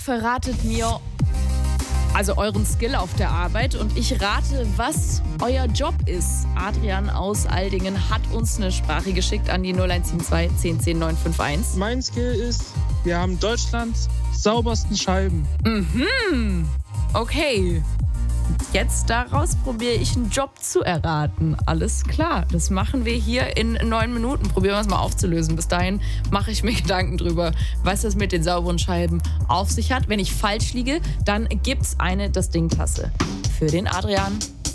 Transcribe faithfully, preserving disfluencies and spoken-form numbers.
verratet mir also euren Skill auf der Arbeit und ich rate, was euer Job ist. Adrian aus Aldingen hat uns eine Sprache geschickt an die null eins sieben zwei zehn zehn neun fünf eins. Mein Skill ist, wir haben Deutschlands saubersten Scheiben. Mhm, okay. Jetzt daraus probiere ich einen Job zu erraten. Alles klar, das machen wir hier in neun Minuten. Probieren wir es mal aufzulösen. Bis dahin mache ich mir Gedanken drüber, was das mit den sauberen Scheiben auf sich hat. Wenn ich falsch liege, dann gibt's eine Das Ding-Tasse für den Adrian.